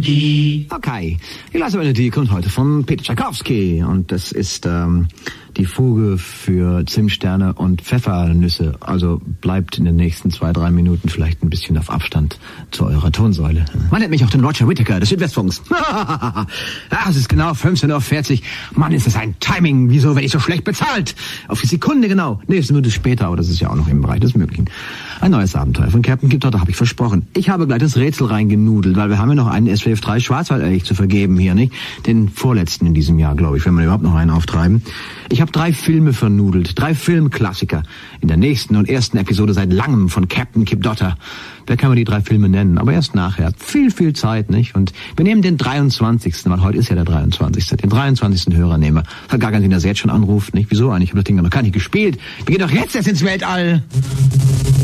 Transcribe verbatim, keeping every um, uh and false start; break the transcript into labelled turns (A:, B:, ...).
A: Melodie.
B: Okay, die leise Melodie kommt heute von Peter Tschaikowski und das ist ähm, die Fuge für Zimtsterne und Pfeffernüsse. Also bleibt in den nächsten zwei, drei Minuten vielleicht ein bisschen auf Abstand zu eurer Tonsäule. Man nennt mich auch den Roger Whittaker des Südwestfunks. Ah, es ist genau fünfzehn Uhr vierzig. Mann, ist das ein Timing. Wieso werde ich so schlecht bezahlt? Auf die Sekunde genau. Nächste Minute später, aber das ist ja auch noch im Bereich des Möglichen. Ein neues Abenteuer von Captain Kip-Dotter, habe ich versprochen. Ich habe gleich das Rätsel reingenudelt, weil wir haben ja noch einen S W F drei Schwarzwald-Elch zu vergeben hier, nicht? Den vorletzten in diesem Jahr, glaube ich, wenn wir überhaupt noch einen auftreiben. Ich habe drei Filme vernudelt, drei Filmklassiker. In der nächsten und ersten Episode seit langem von Captain Kip-Dotter. Wer kann man die drei Filme nennen? Aber erst nachher. Viel, viel Zeit, nicht? Und wir nehmen den dreiundzwanzigsten, weil heute ist ja der dreiundzwanzigste Den dreiundzwanzigsten Hörer nehmen wir. Hat gar keinen Sinn, dass er jetzt schon anruft, nicht? Wieso eigentlich? Ich habe das Ding noch gar nicht gespielt. Wir gehen doch jetzt erst ins Weltall.